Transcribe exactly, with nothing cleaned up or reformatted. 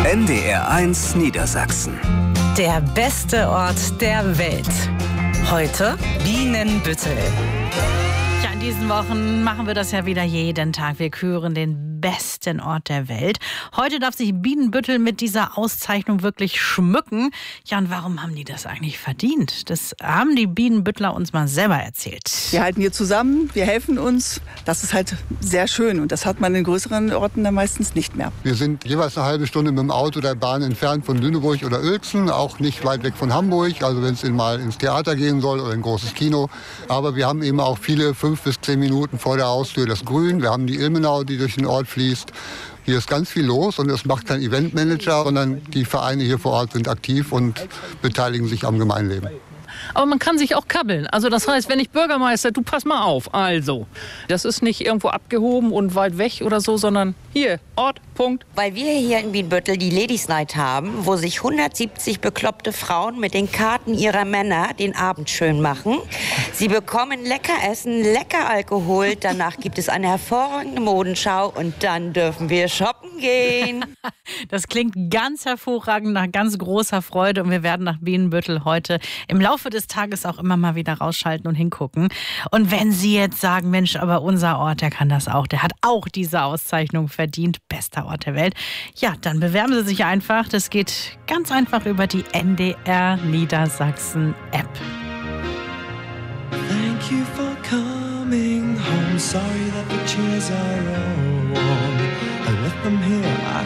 N D R eins Niedersachsen. Der beste Ort der Welt. Heute Bienenbüttel. Ja, in diesen Wochen machen wir das ja wieder jeden Tag. Wir küren den besten Ort der Welt. Heute darf sich Bienenbüttel mit dieser Auszeichnung wirklich schmücken. Ja, und warum haben die das eigentlich verdient? Das haben die Bienenbüttler uns mal selber erzählt. Wir halten hier zusammen, wir helfen uns. Das ist halt sehr schön und das hat man in größeren Orten dann meistens nicht mehr. Wir sind jeweils eine halbe Stunde mit dem Auto der Bahn entfernt von Lüneburg oder Uelzen, auch nicht weit weg von Hamburg, also wenn es mal ins Theater gehen soll oder ein großes Kino. Aber wir haben eben auch viele fünf bis zehn Minuten vor der Haustür das Grün. Wir haben die Ilmenau, die durch den Ort fließt. Hier ist ganz viel los und es macht kein Eventmanager, sondern die Vereine hier vor Ort sind aktiv und beteiligen sich am Gemeinleben. Aber man kann sich auch kabbeln. Also das heißt, wenn ich Bürgermeister, du pass mal auf. Also, das ist nicht irgendwo abgehoben und weit weg oder so, sondern hier, Ort, Punkt. Weil wir hier in Bienenbüttel die Ladies Night haben, wo sich hundertsiebzig bekloppte Frauen mit den Karten ihrer Männer den Abend schön machen. Sie bekommen lecker Essen, lecker Alkohol, danach gibt es eine hervorragende Modenschau und dann dürfen wir shoppen gehen. Das klingt ganz hervorragend, nach ganz großer Freude und wir werden nach Bienenbüttel heute im Laufe des Tages auch immer mal wieder rausschalten und hingucken. Und wenn Sie jetzt sagen, Mensch, aber unser Ort, der kann das auch, der hat auch diese Auszeichnung verdient, bester Ort der Welt, ja, dann bewerben Sie sich einfach. Das geht ganz einfach über die N D R Niedersachsen App. Thank you for coming home. Sorry that the chairs are all warm. I left them here. I